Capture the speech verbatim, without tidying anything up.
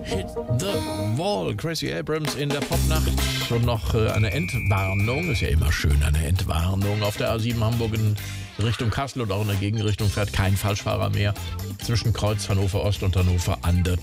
Hit the Wall. Gracie Abrams in der Popnacht. Und noch äh, eine Entwarnung. Ist ja immer schön, eine Entwarnung. Auf der A sieben Hamburg in Richtung Kassel und auch in der Gegenrichtung fährt kein Falschfahrer mehr. Zwischen Kreuz Hannover Ost und Hannover an der